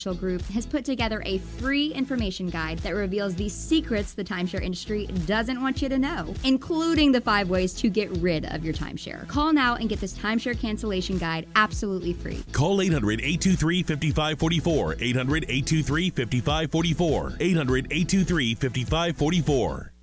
Group has put together a free information guide that reveals the secrets the timeshare industry doesn't want you to know, including the 5 ways to get rid of your timeshare. Call now and get this timeshare cancellation guide absolutely free. Call 800-823-5544, 800-823-5544, 800-823-5544.